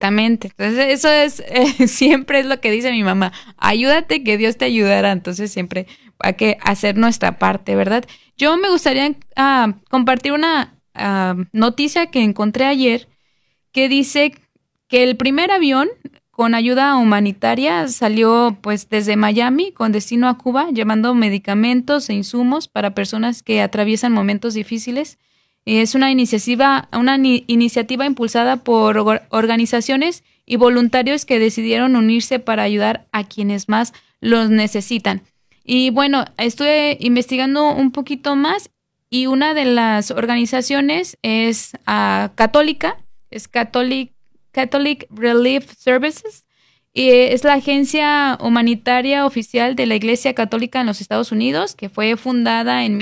Exactamente. Entonces, eso es, siempre es lo que dice mi mamá. Ayúdate, que Dios te ayudará. Entonces, siempre hay que hacer nuestra parte, ¿verdad? Yo me gustaría compartir una noticia que encontré ayer que dice que el primer avión con ayuda humanitaria salió pues desde Miami con destino a Cuba, llevando medicamentos e insumos para personas que atraviesan momentos difíciles. Es una iniciativa impulsada por organizaciones y voluntarios que decidieron unirse para ayudar a quienes más los necesitan. Y bueno, estuve investigando un poquito más y una de las organizaciones es católica, es Catholic Relief Services, y es la agencia humanitaria oficial de la Iglesia Católica en los Estados Unidos, que fue fundada en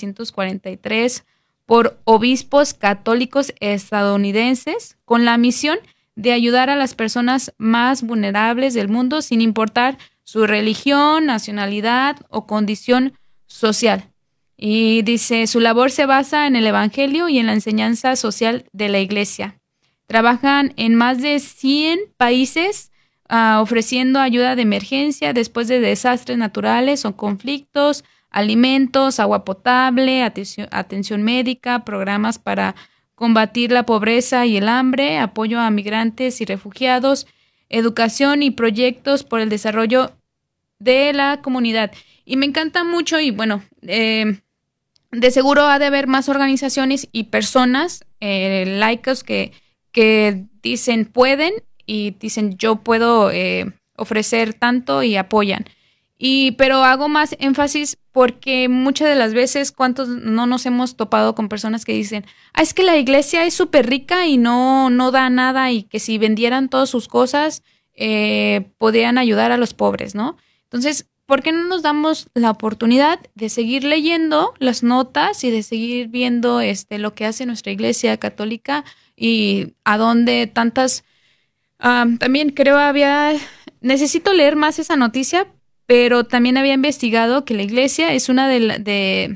1943 por obispos católicos estadounidenses con la misión de ayudar a las personas más vulnerables del mundo sin importar su religión, nacionalidad o condición social. Y dice, su labor se basa en el Evangelio y en la enseñanza social de la Iglesia. Trabajan en más de 100 países ofreciendo ayuda de emergencia después de desastres naturales o conflictos, alimentos, agua potable, atención médica, programas para combatir la pobreza y el hambre, apoyo a migrantes y refugiados, educación y proyectos por el desarrollo de la comunidad. Y me encanta mucho y bueno, de seguro ha de haber más organizaciones y personas laicos que dicen pueden y dicen yo puedo ofrecer tanto y apoyan. Pero hago más énfasis porque muchas de las veces, ¿cuántos no nos hemos topado con personas que dicen, es que la iglesia es súper rica y no da nada y que si vendieran todas sus cosas podrían ayudar a los pobres, ¿no? Entonces, ¿por qué no nos damos la oportunidad de seguir leyendo las notas y de seguir viendo lo que hace nuestra iglesia católica y a dónde tantas... también creo necesito leer más esa noticia, pero también había investigado que la iglesia es una de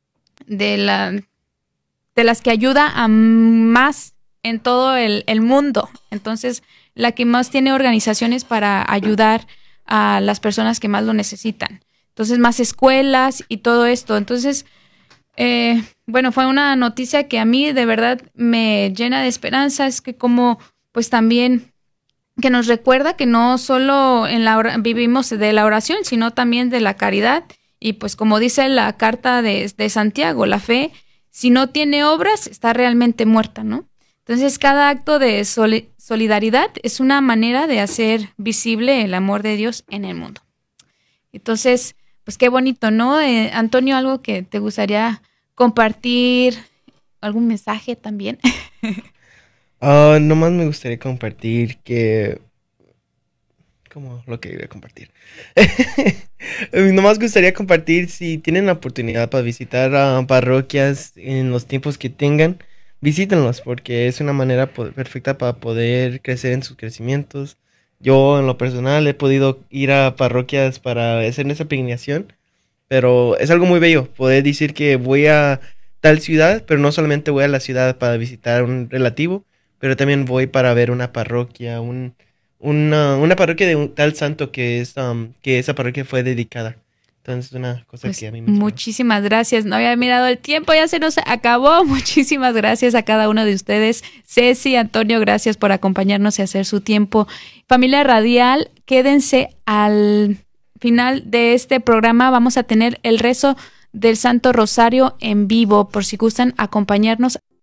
las que ayuda a más en todo el mundo. Entonces, la que más tiene organizaciones para ayudar a las personas que más lo necesitan. Entonces, más escuelas y todo esto. Entonces, bueno, fue una noticia que a mí de verdad me llena de esperanza. Es que como, pues también... que nos recuerda que no solo vivimos de la oración, sino también de la caridad. Y pues como dice la carta de Santiago, la fe, si no tiene obras, está realmente muerta, ¿no? Entonces, cada acto de solidaridad es una manera de hacer visible el amor de Dios en el mundo. Entonces, pues qué bonito, ¿no? Antonio, ¿algo que te gustaría compartir? ¿Algún mensaje también? Nomás me gustaría compartir que... ¿Cómo lo que iba a compartir? Nomás gustaría compartir si tienen la oportunidad para visitar parroquias en los tiempos que tengan, visítenlos porque es una manera perfecta para poder crecer en sus crecimientos. Yo en lo personal he podido ir a parroquias para hacer esa peregrinación, pero es algo muy bello poder decir que voy a tal ciudad, pero no solamente voy a la ciudad para visitar un relativo, pero también voy para ver una parroquia, una parroquia de un tal santo que esa parroquia fue dedicada. Entonces, una cosa Pues que a mí me inspira. muchísimas gracias. No había mirado el tiempo, ya se nos acabó. Muchísimas gracias a cada uno de ustedes. Ceci, Antonio, gracias por acompañarnos y hacer su tiempo. Familia Radial, quédense al final de este programa. Vamos a tener el rezo del Santo Rosario en vivo, por si gustan acompañarnos.